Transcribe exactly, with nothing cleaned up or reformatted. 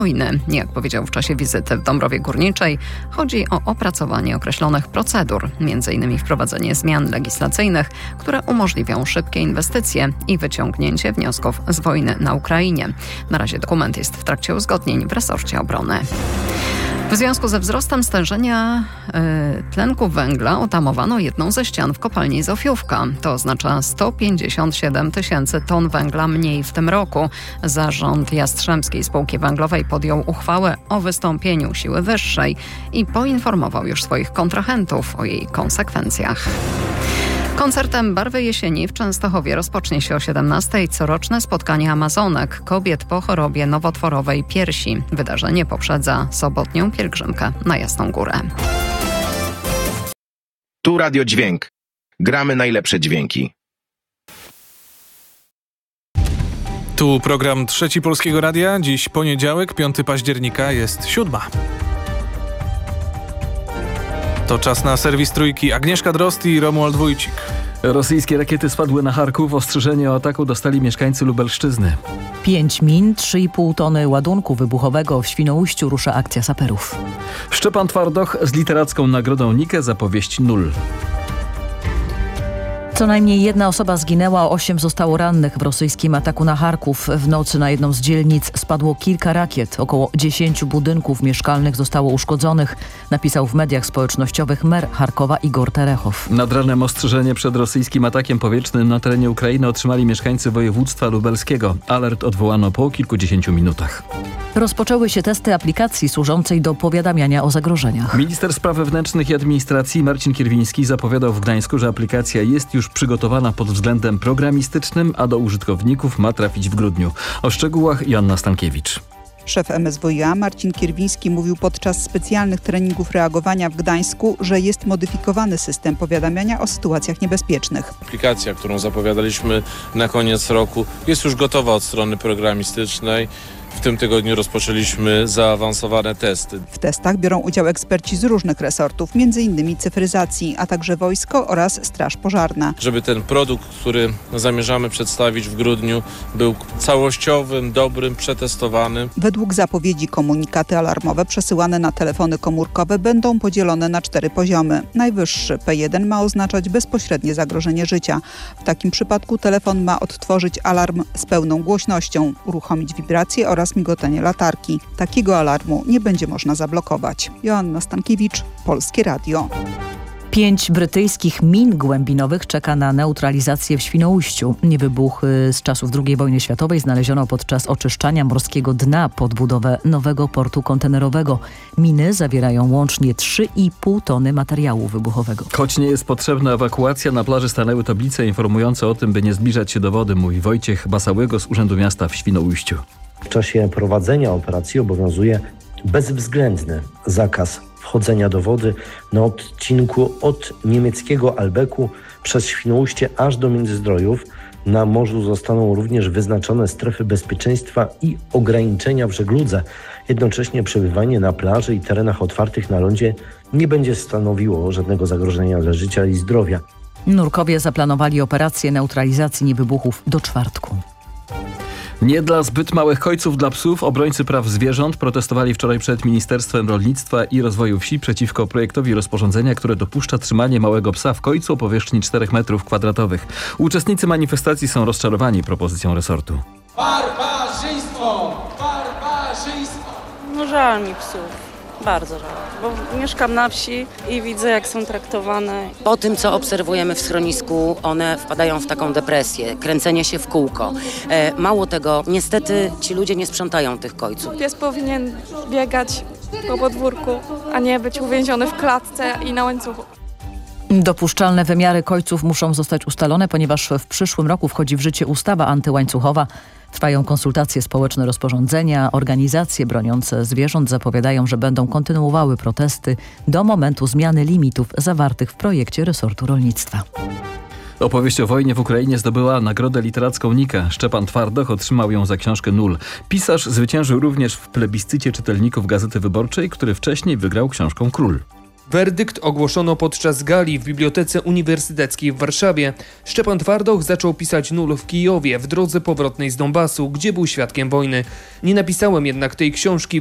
wojny. Jak powiedział w czasie wizyty w Dąbrowie Górniczej, chodzi o opracowanie określonych procedur, między innymi wprowadzenie zmian legislacyjnych, które umożliwią szybkie inwestycje i wyciągnięcie wniosków z wojny na Ukrainie. Na razie dokument jest w trakcie uzgodnień w resorcie obrony. W związku ze wzrostem stężenia y, tlenku węgla utamowano jedną ze ścian w kopalni Zofiówka. To oznacza sto pięćdziesiąt siedem tysięcy ton węgla mniej w tym roku. Zarząd Jastrzębskiej Spółki Węglowej podjął uchwałę o wystąpieniu siły wyższej i poinformował już swoich kontrahentów o jej konsekwencjach. Koncertem Barwy Jesieni w Częstochowie rozpocznie się o siedemnastej coroczne spotkanie Amazonek, kobiet po chorobie nowotworowej piersi. Wydarzenie poprzedza sobotnią pielgrzymkę na Jasną Górę. Tu Radio Dźwięk. Gramy najlepsze dźwięki. Tu program Trzeci Polskiego Radia. Dziś poniedziałek, piątego października, jest siódma. To czas na serwis Trójki. Agnieszka Drozd i Romuald Wójcik. Rosyjskie rakiety spadły na Charków. Ostrzeżenie o ataku dostali mieszkańcy Lubelszczyzny. Pięć min, trzy i pół tony ładunku wybuchowego. W Świnoujściu rusza akcja saperów. Szczepan Twardoch z literacką nagrodą Nike za powieść Nul. Co najmniej jedna osoba zginęła, osiem zostało rannych w rosyjskim ataku na Charków. W nocy na jedną z dzielnic spadło kilka rakiet. Około dziesięciu budynków mieszkalnych zostało uszkodzonych, napisał w mediach społecznościowych mer Charkowa Igor Terechow. Nad ranem ostrzeżenie przed rosyjskim atakiem powietrznym na terenie Ukrainy otrzymali mieszkańcy województwa lubelskiego. Alert odwołano po kilkudziesięciu minutach. Rozpoczęły się testy aplikacji służącej do powiadamiania o zagrożeniach. Minister Spraw Wewnętrznych i Administracji Marcin Kierwiński zapowiadał w Gdańsku, że aplikacja jest już przygotowana pod względem programistycznym, a do użytkowników ma trafić w grudniu. O szczegółach Joanna Stankiewicz. Szef M S W iA Marcin Kierwiński mówił podczas specjalnych treningów reagowania w Gdańsku, że jest modyfikowany system powiadamiania o sytuacjach niebezpiecznych. Aplikacja, którą zapowiadaliśmy na koniec roku, jest już gotowa od strony programistycznej. W tym tygodniu rozpoczęliśmy zaawansowane testy. W testach biorą udział eksperci z różnych resortów, między innymi cyfryzacji, a także wojsko oraz Straż Pożarna. Żeby ten produkt, który zamierzamy przedstawić w grudniu, był całościowym, dobrym, przetestowanym. Według zapowiedzi komunikaty alarmowe przesyłane na telefony komórkowe będą podzielone na cztery poziomy. Najwyższy P jeden ma oznaczać bezpośrednie zagrożenie życia. W takim przypadku telefon ma odtworzyć alarm z pełną głośnością, uruchomić wibrację oraz oraz migotanie latarki. Takiego alarmu nie będzie można zablokować. Joanna Stankiewicz, Polskie Radio. Pięć brytyjskich min głębinowych czeka na neutralizację w Świnoujściu. Wybuchy z czasów drugiej wojny światowej znaleziono podczas oczyszczania morskiego dna pod budowę nowego portu kontenerowego. Miny zawierają łącznie trzy i pół tony materiału wybuchowego. Choć nie jest potrzebna ewakuacja, na plaży stanęły tablice informujące o tym, by nie zbliżać się do wody, mówi Wojciech Basałygo z Urzędu Miasta w Świnoujściu. W czasie prowadzenia operacji obowiązuje bezwzględny zakaz wchodzenia do wody na odcinku od niemieckiego Albeku przez Świnoujście aż do Międzyzdrojów. Na morzu zostaną również wyznaczone strefy bezpieczeństwa i ograniczenia w żegludze. Jednocześnie przebywanie na plaży i terenach otwartych na lądzie nie będzie stanowiło żadnego zagrożenia dla życia i zdrowia. Nurkowie zaplanowali operację neutralizacji niewybuchów do czwartku. Nie dla zbyt małych kojców dla psów obrońcy praw zwierząt protestowali wczoraj przed Ministerstwem Rolnictwa i Rozwoju Wsi przeciwko projektowi rozporządzenia, które dopuszcza trzymanie małego psa w kojcu o powierzchni czterech metrów kwadratowych. Uczestnicy manifestacji są rozczarowani propozycją resortu. Barbarzyństwo! Barbarzyństwo! No żal mi psów. Bardzo żal, bo mieszkam na wsi i widzę, jak są traktowane. Po tym, co obserwujemy w schronisku, one wpadają w taką depresję, kręcenie się w kółko. E, mało tego, niestety ci ludzie nie sprzątają tych kojców. Pies powinien biegać po podwórku, a nie być uwięziony w klatce i na łańcuchu. Dopuszczalne wymiary kojców muszą zostać ustalone, ponieważ w przyszłym roku wchodzi w życie ustawa antyłańcuchowa. Trwają konsultacje społeczne rozporządzenia. Organizacje broniące zwierząt zapowiadają, że będą kontynuowały protesty do momentu zmiany limitów zawartych w projekcie resortu rolnictwa. Opowieść o wojnie w Ukrainie zdobyła nagrodę literacką Nike. Szczepan Twardoch otrzymał ją za książkę Nul. Pisarz zwyciężył również w plebiscycie czytelników Gazety Wyborczej, który wcześniej wygrał książką Król. Werdykt ogłoszono podczas gali w Bibliotece Uniwersyteckiej w Warszawie. Szczepan Twardoch zaczął pisać Nul w Kijowie w drodze powrotnej z Donbasu, gdzie był świadkiem wojny. Nie napisałem jednak tej książki